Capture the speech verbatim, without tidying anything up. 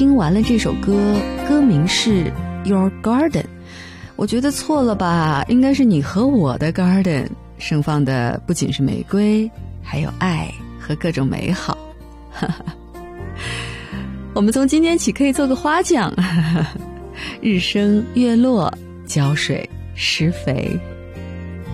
听完了这首歌，歌名是 Your Garden， 我觉得错了吧，应该是你和我的 garden， 盛放的不仅是玫瑰，还有爱和各种美好。我们从今天起可以做个花匠，日升月落，浇水施肥。